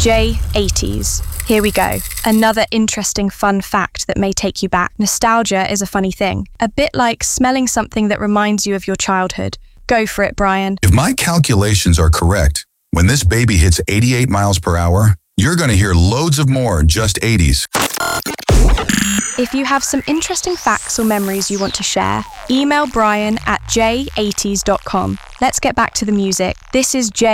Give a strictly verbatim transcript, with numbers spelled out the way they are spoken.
J eighties. Here we go. Another interesting fun fact that may take you back. Nostalgia is a funny thing. A bit like smelling something that reminds you of your childhood. Go for it, Brian. If my calculations are correct, when this baby hits eighty-eight miles per hour, you're going to hear loads of more just eighties. If you have some interesting facts or memories you want to share, email Brian at j eighties dot com. Let's get back to the music. This is J